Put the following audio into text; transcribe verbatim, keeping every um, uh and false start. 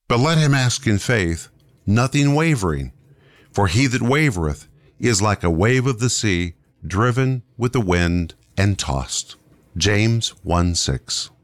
But let him ask in faith, nothing wavering. For he that wavereth is like a wave of the sea, driven with the wind and tossed. James one six.